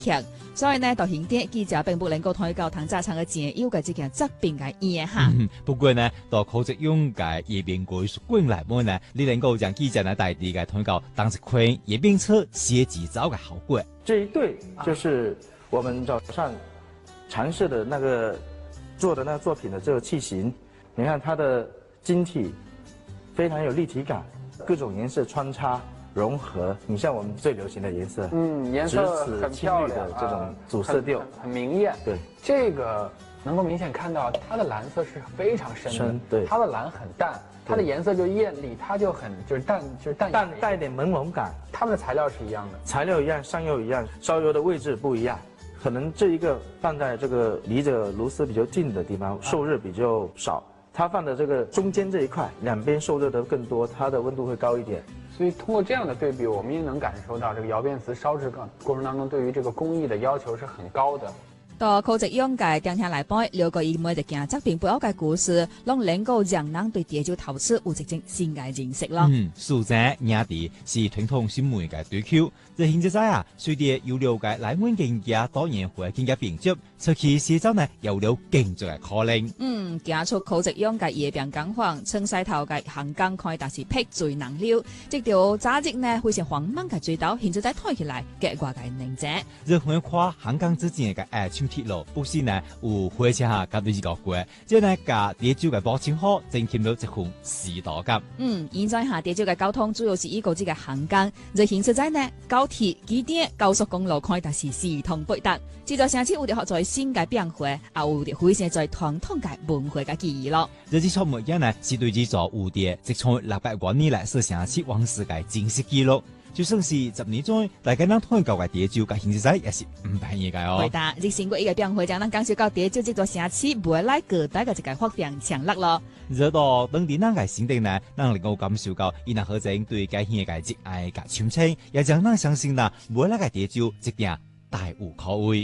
强，所以呢，到现在记者并不能够推到唐家昌嘅前有嘅这件疾病嘅嘢哈。 不过呢，到柯泽勇嘅叶病鬼术滚来门呢，你能够将记者呢带地嘅推到当一款叶病车写几招嘅效果。 这一对就是我们早上尝试的那个做的那个作品的这个器型，你看它的晶体非常有立体感，各种颜色穿插。融合，你像我们最流行的颜色， 颜色很漂亮的这种主色调， 很明艳。 对， 这个能够明显看到它的蓝色是非常深的， 对， 它的蓝很淡，它的颜色就艳丽，它就很就是淡带点朦胧感。 它们的材料是一样的， 材料一样，上釉一样，烧油的位置不一样。可能这一个放在这个离着炉丝比较近的地方，受热比较少。它放的这个中间这一块，两边受热的更多，它的温度会高一点。 所以通过这样的对比，我们也能感受到这个窑变瓷烧制过程当中对于这个工艺的要求是很高的。 到柯泽勇嘅今天来播，了解伊每一件疾病背后嘅故事，让能够让人对地酒陶瓷有一种新嘅认识咯。 素材雅地是传统新媒嘅追求。在现在啊，随着有了解来门更加多元化更加便捷，出去写作呢有了更多嘅可能。 行出柯泽勇嘅夜病工坊，村西头嘅行港开达是辟罪能了。这条早日呢非常缓慢嘅追到，现在再推起来，结果嘅宁者。 热门跨行港之间嘅爱情铁路，不是呢有火车下甲对路过，即呢甲地酒嘅保证好，增添了一份时代感。 现在下地酒嘅交通主要是依个这个行港，在现实在呢高铁、机电、高速公路开达是四通八达。这座城市有着学在新嘅变化，也有着非常在传统嘅文化嘅记忆咯。 这支创物件呢是对这座有着即从600多年来所城市往事嘅真实记录。就算是10年前，大家咱推旧嘅地酒，甲现在也是唔便宜嘅哦。 回答，日新过一个变化，将咱讲述到地酒这座城市未来各代嘅一个发展强力咯。 热到当地咱嘅心底呢，咱能够感受到伊那何种对家乡嘅热爱甲亲情，也将咱相信啦，未来嘅地酒一定大有可为。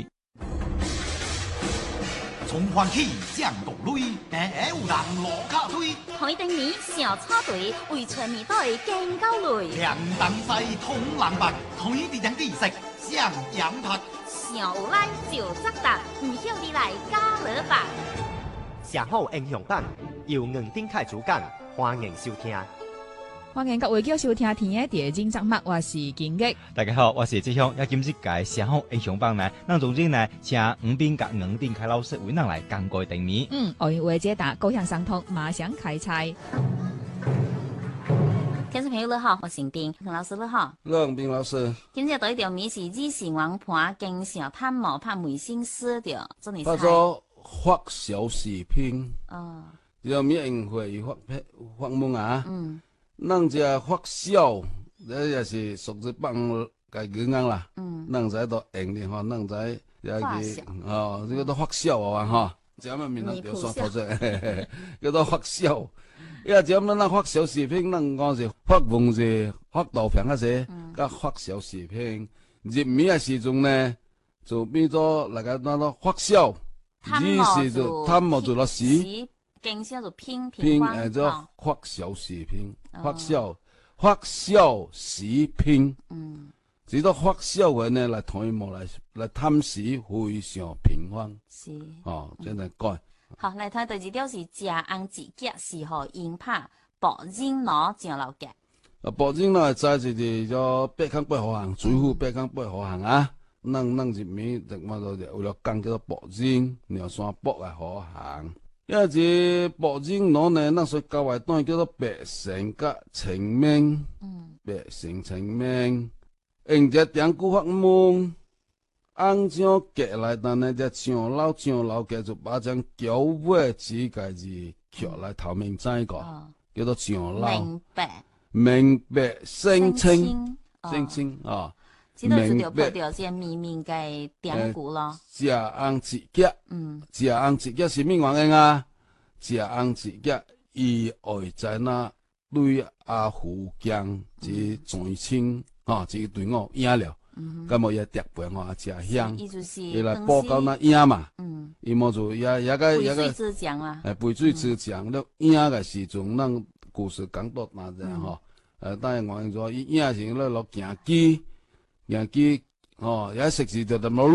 从欢喜降落泪，平下有人落脚推。 开灯年小插队，为全面队更高累。 凉东西通人白，推地人地食上羊拍。 上有来就扎达，唔晓你来加乐吧。 上好英雄版由硬顶开主讲，欢迎收听。 欢迎各位继续收听天嘅地精杂物，我是金吉。 大家好，我是志雄。今日介上好英雄榜呢，咱总之呢，请吴斌甲硬顶开老师为咱来讲解定义。 奥运会解答，高向上通，马上开猜。 听众朋友你好，我是丁洪老师你好。 冷冰老师， 今日第一条谜是日成王盘经常探毛拍眉心撕掉，这你猜？ 叫做发小视频。有咩运会发梦啊？咱这发小，这也是属于帮个语言啦。咱在都用的吼，咱在也是这个都发小啊哈。这么面就说头出，叫做发小。呀，这么咱发小视频，咱讲是发文字、发图片那些，甲发小视频。入面的时阵呢，就变做那个发小，你是就探毛做了时。 经常就拼做发小视频，发小视频，只到发小的呢来推毛来探视非常平凡， 是真系改。 好，来睇第二条是食红子脚是何用拍薄人脑上楼脚。 薄人脑在就是叫北康北河行，水库北康北河行啊。咱入面就嘛就为了讲叫做薄人，鸟山北的河行。一只薄人脑呢，咱所教外段叫做白成甲青面，白成青面，用只点古发梦，红将夹来，但呢只上老夹就把将脚尾指甲字刻来头面知个，叫做上老。明白，声清啊。 这都是就拍到些绵绵嘅典故咯。 食红子脚，食红子脚是咩原因啊？食红子脚，伊会在那对阿虎江之全清这队伍赢了，咁么也特别话食香，伊来报到那赢嘛，伊么就也个背水之将啊， 背水之将了赢嘅时阵，咱故事讲到哪只吼？当然原因说伊赢时咧落行机。行机哦，也食字就冇